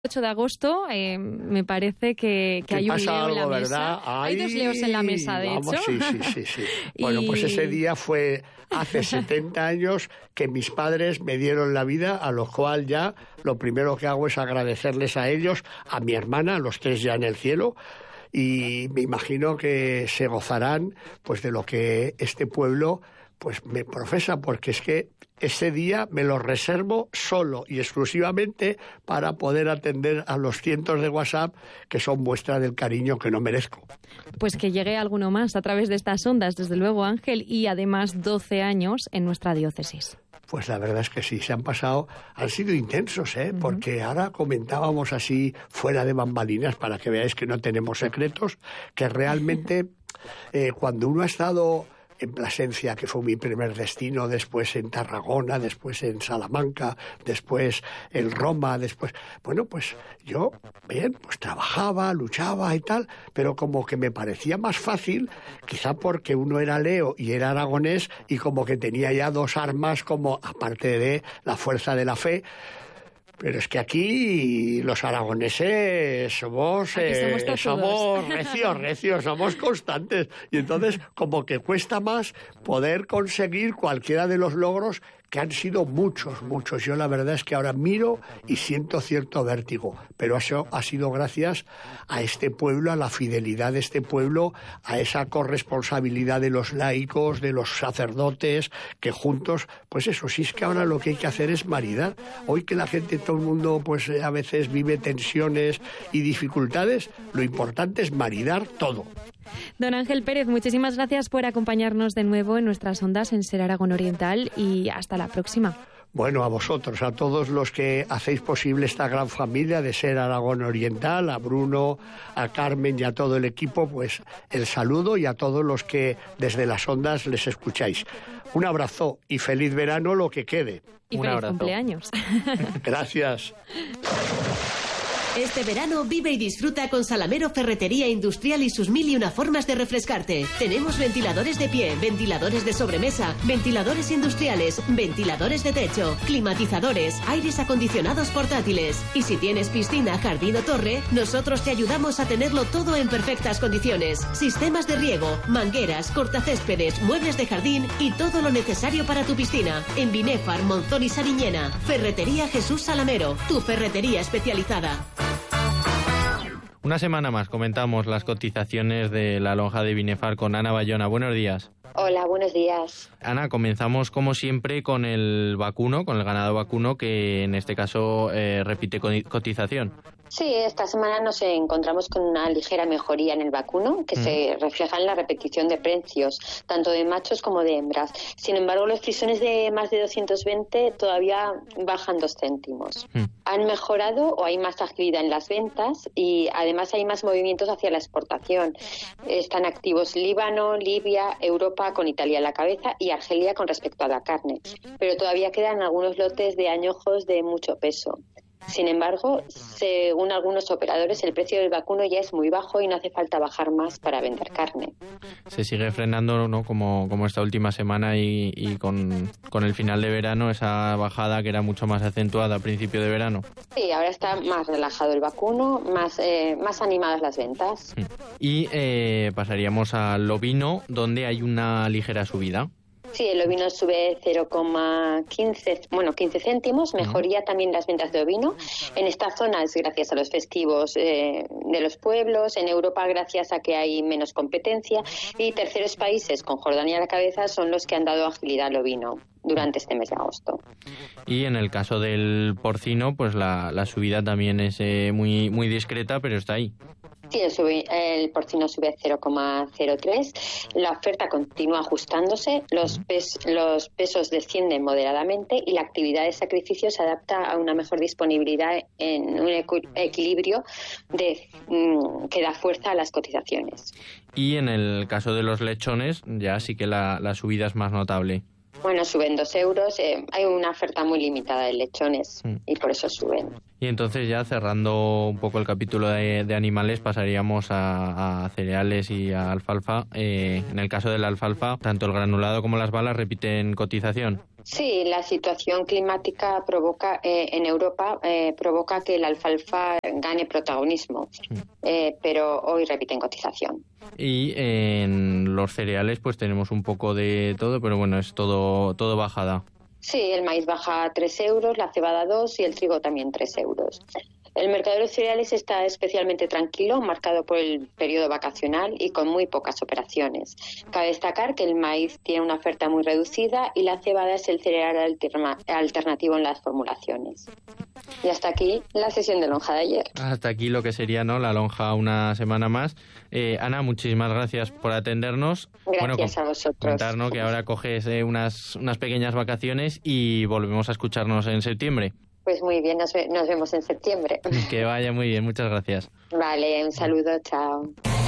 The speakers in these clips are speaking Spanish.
8 de agosto, me parece que hay un leo en la mesa. Hay 2 leos en la mesa, de hecho. Sí. Bueno, pues ese día fue hace 70 años que mis padres me dieron la vida, a lo cual ya lo primero que hago es agradecerles a ellos, a mi hermana, a los 3 ya en el cielo, y me imagino que se gozarán pues de lo que este pueblo pues me profesa, porque es que ese día me lo reservo solo y exclusivamente para poder atender a los cientos de WhatsApp que son muestra del cariño que no merezco. Pues que llegue alguno más a través de estas ondas, desde luego, Ángel, y además 12 años en nuestra diócesis. Pues la verdad es que sí, han sido intensos, porque ahora comentábamos así fuera de bambalinas para que veáis que no tenemos secretos, que realmente cuando uno ha estado en Plasencia, que fue mi primer destino, después en Tarragona, después en Salamanca, después en Roma, bueno, pues yo, bien, pues trabajaba, luchaba y tal, pero como que me parecía más fácil, quizá porque uno era leo y era aragonés, y como que tenía ya 2 armas, como aparte de la fuerza de la fe. Pero es que aquí los aragoneses somos recios, somos constantes. Y entonces como que cuesta más poder conseguir cualquiera de los logros que han sido muchos. Yo la verdad es que ahora miro y siento cierto vértigo, pero eso ha sido gracias a este pueblo, a la fidelidad de este pueblo, a esa corresponsabilidad de los laicos, de los sacerdotes, que juntos, pues eso, sí es que ahora lo que hay que hacer es maridar. Hoy que la gente, todo el mundo, pues a veces vive tensiones y dificultades, lo importante es maridar todo. Don Ángel Pérez, muchísimas gracias por acompañarnos de nuevo en nuestras ondas en Ser Aragón Oriental y hasta la próxima. Bueno, a vosotros, a todos los que hacéis posible esta gran familia de Ser Aragón Oriental, a Bruno, a Carmen y a todo el equipo, pues el saludo, y a todos los que desde las ondas les escucháis. Un abrazo y feliz verano lo que quede. Y feliz cumpleaños. Gracias. Este verano vive y disfruta con Salamero Ferretería Industrial y sus 1001 formas de refrescarte. Tenemos ventiladores de pie, ventiladores de sobremesa, ventiladores industriales, ventiladores de techo, climatizadores, aires acondicionados portátiles. Y si tienes piscina, jardín o torre, nosotros te ayudamos a tenerlo todo en perfectas condiciones. Sistemas de riego, mangueras, cortacéspedes, muebles de jardín y todo lo necesario para tu piscina. En Binéfar, Monzón y Sariñena. Ferretería Jesús Salamero, tu ferretería especializada. Una semana más comentamos las cotizaciones de la lonja de Binéfar con Ana Bayona. Buenos días. Hola, buenos días. Ana, comenzamos como siempre con el vacuno, con el ganado vacuno, que en este caso repite cotización. Sí, esta semana nos encontramos con una ligera mejoría en el vacuno que se refleja en la repetición de precios, tanto de machos como de hembras. Sin embargo, los frisones de más de 220 todavía bajan 2 céntimos. Han mejorado o hay más agilidad en las ventas y además hay más movimientos hacia la exportación. Están activos Líbano, Libia, Europa con Italia a la cabeza y Argelia con respecto a la carne. Pero todavía quedan algunos lotes de añojos de mucho peso. Sin embargo, según algunos operadores, el precio del vacuno ya es muy bajo y no hace falta bajar más para vender carne. Se sigue frenando, ¿no? Como esta última semana y con el final de verano, esa bajada que era mucho más acentuada a principio de verano. Sí, ahora está más relajado el vacuno, más animadas las ventas. Y pasaríamos al ovino, donde hay una ligera subida. Sí, el ovino sube 15 céntimos, mejoría también las ventas de ovino. En esta zona es gracias a los festivos de los pueblos, en Europa gracias a que hay menos competencia y terceros países con Jordania a la cabeza son los que han dado agilidad al ovino durante este mes de agosto. Y en el caso del porcino, pues la subida también es muy discreta, pero está ahí. Sí, el porcino sube 0,03. La oferta continúa ajustándose, los pesos descienden moderadamente y la actividad de sacrificio se adapta a una mejor disponibilidad en un equilibrio que da fuerza a las cotizaciones. Y en el caso de los lechones, ya sí que la subida es más notable. Bueno, suben 2 euros. Hay una oferta muy limitada de lechones y por eso suben. Y entonces ya cerrando un poco el capítulo de animales pasaríamos a cereales y a alfalfa. En el caso de la alfalfa, tanto el granulado como las balas repiten cotización. Sí, la situación climática provoca en Europa provoca que la alfalfa gane protagonismo, pero hoy repiten cotización. Y en los cereales pues tenemos un poco de todo, pero bueno, es todo bajada. Sí, el maíz baja a 3 euros, la cebada 2 y el trigo también 3 euros. El mercado de los cereales está especialmente tranquilo, marcado por el periodo vacacional y con muy pocas operaciones. Cabe destacar que el maíz tiene una oferta muy reducida y la cebada es el cereal alternativo en las formulaciones. Y hasta aquí la sesión de lonja de ayer. Hasta aquí lo que sería, ¿no?, la lonja una semana más. Ana, muchísimas gracias por atendernos. Gracias a vosotros. Contarnos que ahora coges unas pequeñas vacaciones y volvemos a escucharnos en septiembre. Pues muy bien, nos vemos en septiembre. Que vaya muy bien, muchas gracias. Vale, un saludo, chao.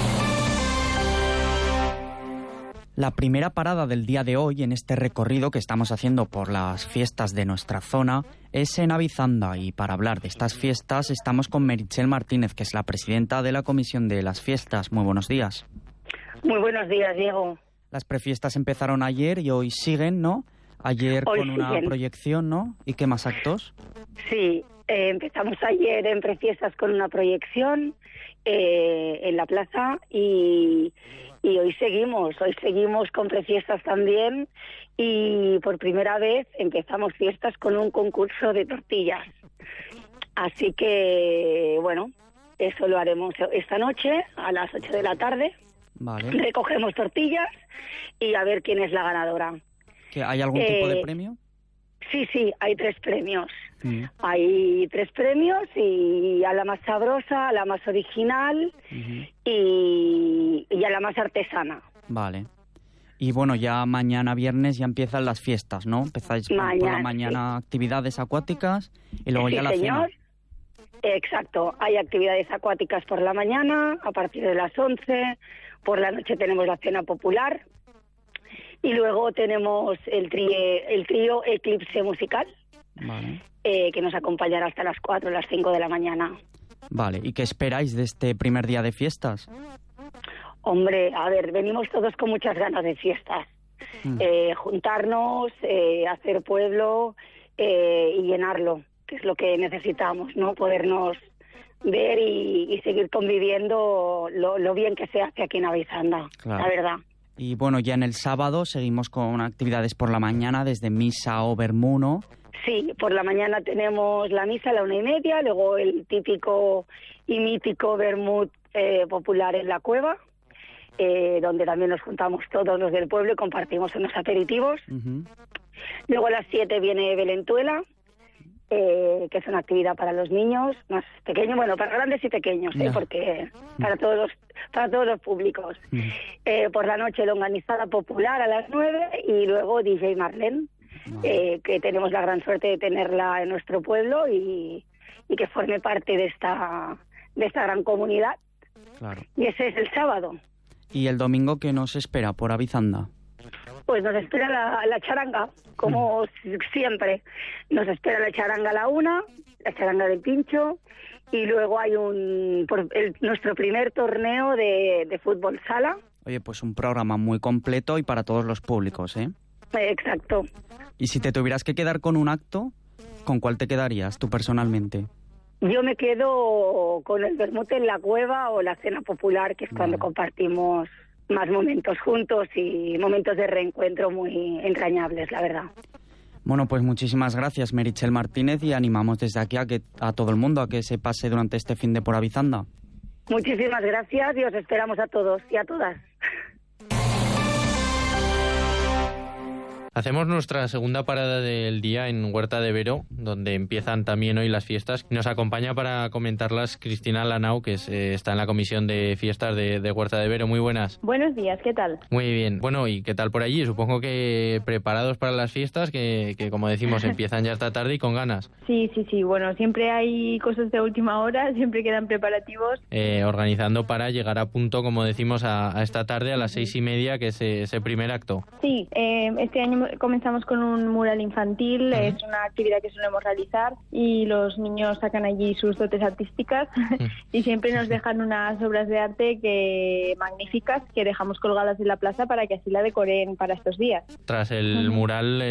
La primera parada del día de hoy en este recorrido que estamos haciendo por las fiestas de nuestra zona es en Avizanda, y para hablar de estas fiestas estamos con Meritxell Martínez, que es la presidenta de la Comisión de las Fiestas. Muy buenos días. Muy buenos días, Diego. Las prefiestas empezaron ayer y hoy siguen, ¿no? Ayer hoy con una proyección, ¿no? ¿Y qué más actos? Sí, empezamos ayer en prefiestas con una proyección en la plaza y hoy seguimos con prefiestas también, y por primera vez empezamos fiestas con un concurso de tortillas. Así que, bueno, eso lo haremos esta noche a las 8 de la tarde. Vale. Recogemos tortillas y a ver quién es la ganadora. ¿Hay algún tipo de premio? Sí, hay 3 premios. Hay 3 premios, y a la más sabrosa, a la más original y a la más artesana. Vale. Y bueno, ya mañana viernes ya empiezan las fiestas, ¿no? Empezáis por la mañana actividades acuáticas y luego ya la cena. Exacto, hay actividades acuáticas por la mañana a partir de las 11, por la noche tenemos la cena popular. Y luego tenemos el trío Eclipse Musical, vale, que nos acompañará hasta las 4 o las 5 de la mañana. Vale, ¿y qué esperáis de este primer día de fiestas? Hombre, a ver, venimos todos con muchas ganas de fiestas. Juntarnos, hacer pueblo y llenarlo, que es lo que necesitamos, ¿no? Podernos ver y seguir conviviendo lo bien que se hace aquí en Avizanda, claro, la verdad. Y bueno, ya en el sábado seguimos con actividades por la mañana, desde misa o vermú, ¿no? Sí, por la mañana tenemos la misa a la 1:30, luego el típico y mítico vermut popular en la cueva, donde también nos juntamos todos los del pueblo y compartimos unos aperitivos. Luego a las 7 viene Belentuela, que es una actividad para los niños más pequeños, bueno, para grandes y pequeños, porque para todos los públicos. Por la noche longanizada popular a las 9 y luego DJ Marlene, que tenemos la gran suerte de tenerla en nuestro pueblo y que forme parte de esta gran comunidad. Claro. Y ese es el sábado. ¿Y el domingo qué nos espera por Avizanda? Pues nos espera la charanga, como siempre. Nos espera la charanga a la 1, la charanga del Pincho, y luego hay nuestro primer torneo de fútbol sala. Oye, pues un programa muy completo y para todos los públicos, ¿eh? Exacto. Y si te tuvieras que quedar con un acto, ¿con cuál te quedarías tú personalmente? Yo me quedo con el vermut en la cueva o la cena popular, que es cuando compartimos más momentos juntos y momentos de reencuentro muy entrañables, la verdad. Bueno, pues muchísimas gracias, Meritxell Martínez, y animamos desde aquí a todo el mundo a que se pase durante este fin de por Avizanda. Muchísimas gracias y os esperamos a todos y a todas. Hacemos nuestra segunda parada del día en Huerta de Vero, donde empiezan también hoy las fiestas. Nos acompaña para comentarlas Cristina Lanau, que está en la comisión de fiestas de Huerta de Vero. Muy buenas. Buenos días, ¿qué tal? Muy bien. Bueno, ¿y qué tal por allí? Supongo que preparados para las fiestas, que como decimos, empiezan ya esta tarde y con ganas. Sí. Bueno, siempre hay cosas de última hora, siempre quedan preparativos. Organizando para llegar a punto, como decimos, a esta tarde a las 6:30, que es ese primer acto. Sí, este año comenzamos con un mural infantil, es una actividad que solemos realizar y los niños sacan allí sus dotes artísticas y siempre nos dejan unas obras de arte magníficas que dejamos colgadas en la plaza para que así la decoren para estos días. Tras el mural,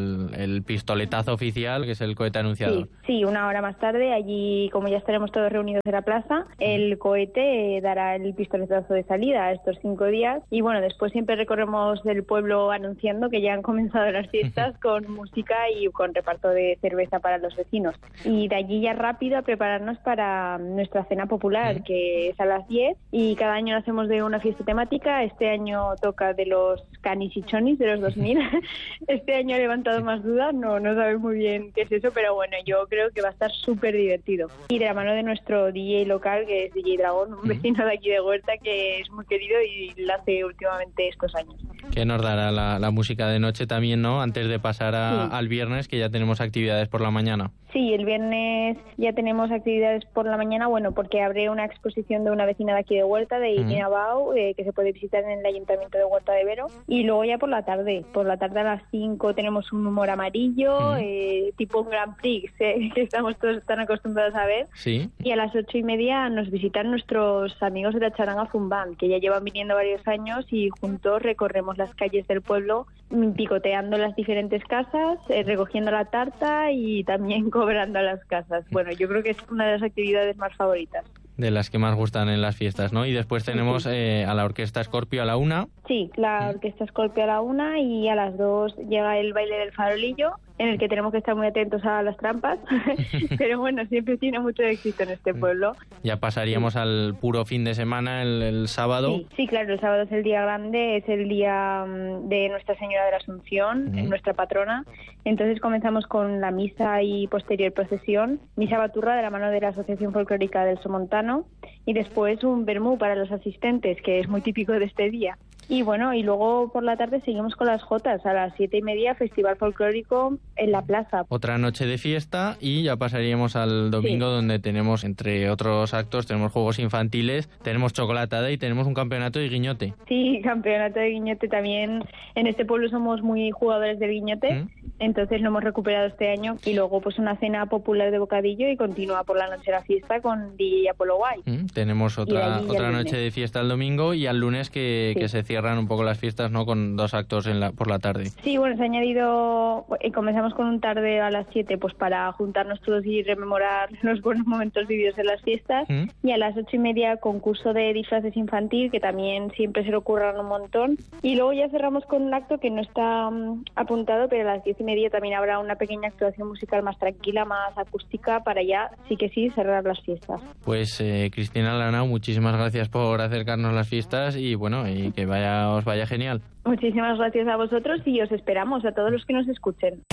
el pistoletazo oficial, que es el cohete anunciador. Sí, una hora más tarde, allí, como ya estaremos todos reunidos en la plaza, el cohete dará el pistoletazo de salida a estos 5 días y bueno, después siempre recorremos el pueblo anunciando que ya han comenzado las fiestas con música y con reparto de cerveza para los vecinos. Y de allí ya rápido a prepararnos para nuestra cena popular, que es a las 10 y cada año lo hacemos de una fiesta temática. Este año toca de los canis y chonis de los 2000. Este año ha levantado más dudas, no sabe muy bien qué es eso, pero bueno, yo creo que va a estar súper divertido. Y de la mano de nuestro DJ local, que es DJ Dragón, un vecino de aquí de Huerta que es muy querido y lo hace últimamente estos años. Que nos dará la música de noche también, ¿no? Antes de pasar al viernes, que ya tenemos actividades por la mañana. Sí, el viernes ya tenemos actividades por la mañana, bueno, porque abre una exposición de una vecina de aquí de Huerta, de Irina Bau, que se puede visitar en el Ayuntamiento de Huerta de Vero. Y luego ya por la tarde a las 5 tenemos un humor amarillo, tipo un Grand Prix, que estamos todos tan acostumbrados a ver. Sí. Y a las 8:30 nos visitan nuestros amigos de la Charanga Fumbán, que ya llevan viniendo varios años y juntos recorremos las calles del pueblo picoteando las diferentes casas, recogiendo la tarta y también cobrando a las casas. Bueno, yo creo que es una de las actividades más favoritas. De las que más gustan en las fiestas, ¿no? Y después tenemos a la Orquesta Scorpio a la 1. Sí, la Orquesta Scorpio a la 1 y a las 2 llega el baile del farolillo, en el que tenemos que estar muy atentos a las trampas, pero bueno, siempre tiene mucho éxito en este pueblo. Ya pasaríamos al puro fin de semana, el sábado. Sí, claro, el sábado es el día grande, es el día de Nuestra Señora de la Asunción, nuestra patrona. Entonces comenzamos con la misa y posterior procesión, misa baturra de la mano de la Asociación Folclórica del Somontano y después un vermú para los asistentes, que es muy típico de este día. Y bueno, y luego por la tarde seguimos con las jotas, a las 7:30, Festival Folclórico en la plaza. Otra noche de fiesta y ya pasaríamos al domingo, donde tenemos, entre otros actos, tenemos juegos infantiles, tenemos chocolatada y tenemos un campeonato de guiñote. Sí, campeonato de guiñote también. En este pueblo somos muy jugadores del guiñote, entonces lo hemos recuperado este año. Y luego pues una cena popular de bocadillo y continúa por la noche la fiesta con DJ Apolo Guay. Tenemos otra noche de fiesta el domingo y al lunes que se cierran un poco las fiestas, ¿no? Con 2 actos por la tarde. Sí, bueno, se ha añadido, comenzamos con un tarde a las 7 pues para juntarnos todos y rememorar los buenos momentos vividos en las fiestas, y a las 8:30 concurso de disfraces infantil, que también siempre se le ocurran un montón, y luego ya cerramos con un acto que no está apuntado, pero a las 10:30 también habrá una pequeña actuación musical más tranquila, más acústica, para ya sí cerrar las fiestas. Pues Cristina Lanao, muchísimas gracias por acercarnos las fiestas y bueno, y que os vaya genial. Muchísimas gracias a vosotros y os esperamos a todos los que nos escuchen.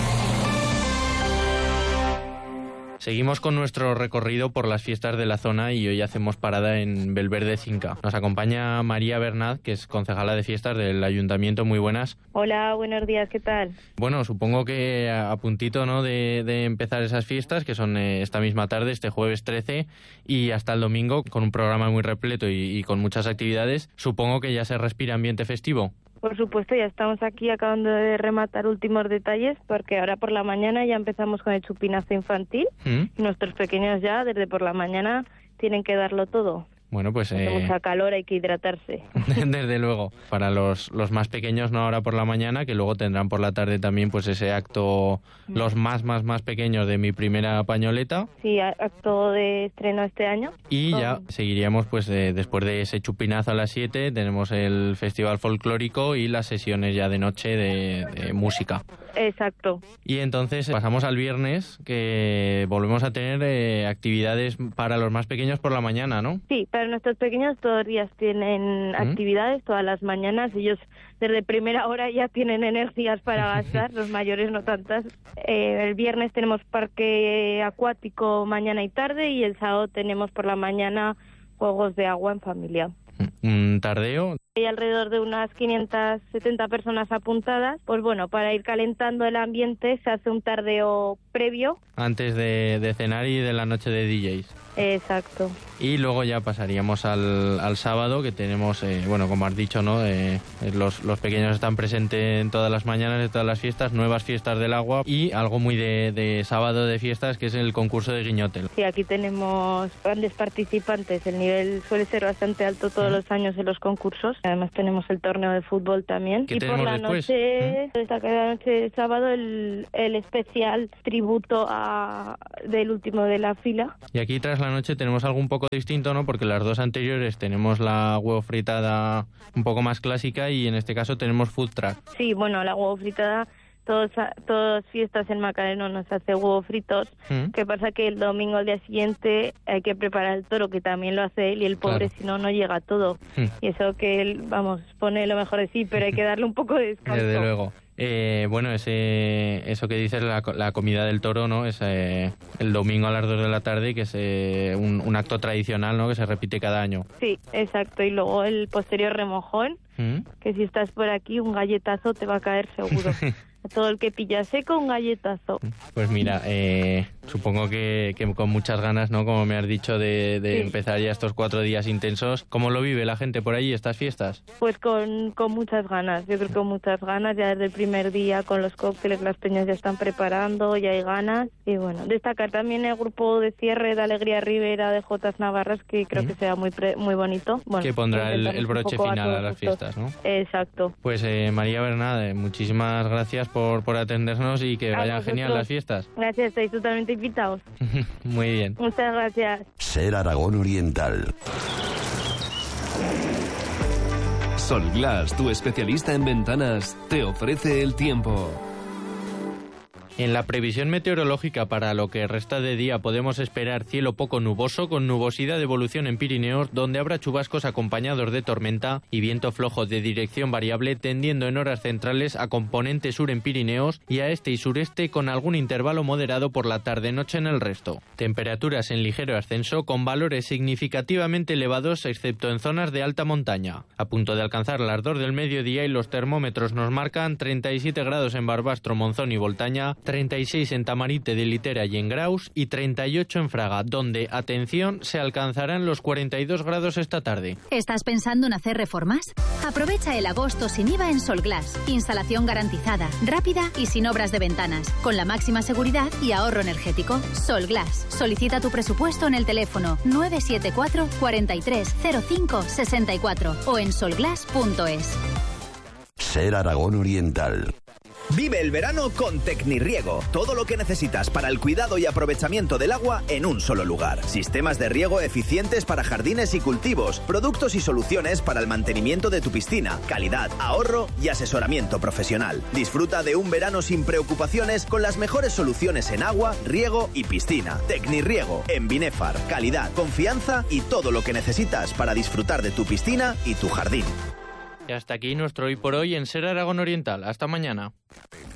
Seguimos con nuestro recorrido por las fiestas de la zona y hoy hacemos parada en Belverde Cinca. Nos acompaña María Bernat, que es concejala de fiestas del Ayuntamiento. Muy buenas. Hola, buenos días, ¿qué tal? Bueno, supongo que a puntito, ¿no?, de empezar esas fiestas, que son esta misma tarde, este jueves 13, y hasta el domingo, con un programa muy repleto y con muchas actividades. Supongo que ya se respira ambiente festivo. Por supuesto, ya estamos aquí acabando de rematar últimos detalles, porque ahora por la mañana ya empezamos con el chupinazo infantil. Y nuestros pequeños ya, desde por la mañana, tienen que darlo todo. Bueno, pues... Hace mucha calor, hay que hidratarse. Desde luego. Para los más pequeños, no ahora por la mañana, que luego tendrán por la tarde también pues ese acto, los más pequeños de Mi Primera Pañoleta. Sí, acto de estreno este año. Y ya seguiríamos pues después de ese chupinazo a las 7, tenemos el Festival Folclórico y las sesiones ya de noche de música. Exacto. Y entonces pasamos al viernes, que volvemos a tener actividades para los más pequeños por la mañana, ¿no? Sí, para nuestros pequeños todos los días tienen actividades, todas las mañanas. Ellos desde primera hora ya tienen energías para gastar, los mayores no tantas. El viernes tenemos parque acuático mañana y tarde, y el sábado tenemos por la mañana juegos de agua en familia. un tardeo. Hay alrededor de unas 570 personas apuntadas. Pues bueno, para ir calentando el ambiente se hace un tardeo previo. Antes de cenar y de la noche de DJs. Exacto. Y luego ya pasaríamos al sábado, que tenemos, como has dicho, ¿no? Los pequeños están presentes en todas las mañanas de todas las fiestas, nuevas fiestas del agua y algo muy de sábado de fiestas, que es el concurso de guiñotel. Sí, aquí tenemos grandes participantes. El nivel suele ser bastante alto todos los años en los concursos. Además tenemos el torneo de fútbol también. ¿Qué y tenemos por la después? noche, destaca la noche de sábado el especial tributo del último de la fila. Y aquí tras la noche tenemos algo un poco distinto, ¿no? Porque las dos anteriores tenemos la huevo fritada un poco más clásica y en este caso tenemos food truck. Sí, bueno, la huevo fritada, todas fiestas en Macareno nos hace huevos fritos. ¿Qué pasa? Que el domingo al día siguiente hay que preparar el toro, que también lo hace él, y el pobre, claro, si no llega a todo. Y eso que él, pone lo mejor de sí, pero hay que darle un poco de descanso. Desde luego. Eso que dices, la comida del toro, ¿no? Es el domingo a las 2 de la tarde, que es un acto tradicional, ¿no? Que se repite cada año. Sí, exacto. Y luego el posterior remojón, que si estás por aquí, un galletazo te va a caer seguro. A todo el que pilla seco, un galletazo. Pues mira, supongo que con muchas ganas, ¿no? Como me has dicho, de sí, empezar ya estos 4 días intensos. ¿Cómo lo vive la gente por allí, estas fiestas? Pues con muchas ganas, yo creo que con muchas ganas. Ya desde el primer día con los cócteles, las peñas ya están preparando, ya hay ganas. Y bueno, destacar también el grupo de cierre de Alegría Ribera de Jotas Navarras, que creo que será muy bonito. Bueno, que pondrá el broche final a las fiestas, ¿no? Exacto. Pues María Bernat, muchísimas gracias por atendernos y que vayan genial las fiestas. Gracias, estáis totalmente invitados. Muy bien. Muchas gracias. Ser Aragón Oriental. Solglass, tu especialista en ventanas, te ofrece el tiempo. En la previsión meteorológica para lo que resta de día podemos esperar cielo poco nuboso con nubosidad de evolución en Pirineos, donde habrá chubascos acompañados de tormenta y viento flojo de dirección variable tendiendo en horas centrales a componente sur en Pirineos y a este y sureste con algún intervalo moderado por la tarde-noche en el resto. Temperaturas en ligero ascenso con valores significativamente elevados excepto en zonas de alta montaña. A punto de alcanzar las 2 del mediodía y los termómetros nos marcan 37 grados en Barbastro, Monzón y Voltaña, 36 en Tamarite de Litera y en Graus y 38 en Fraga, donde, atención, se alcanzarán los 42 grados esta tarde. ¿Estás pensando en hacer reformas? Aprovecha el agosto sin IVA en Solglass. Instalación garantizada, rápida y sin obras de ventanas, con la máxima seguridad y ahorro energético. Solglass. Solicita tu presupuesto en el teléfono 974 43 05 64 o en solglass.es. Ser Aragón Oriental. Vive el verano con Tecnirriego. Todo lo que necesitas para el cuidado y aprovechamiento del agua en un solo lugar. Sistemas de riego eficientes para jardines y cultivos. Productos y soluciones para el mantenimiento de tu piscina. Calidad, ahorro y asesoramiento profesional. Disfruta de un verano sin preocupaciones con las mejores soluciones en agua, riego y piscina. Tecnirriego en Binefar. Calidad, confianza y todo lo que necesitas para disfrutar de tu piscina y tu jardín. Y hasta aquí nuestro Hoy por Hoy en Ser Aragón Oriental. Hasta mañana.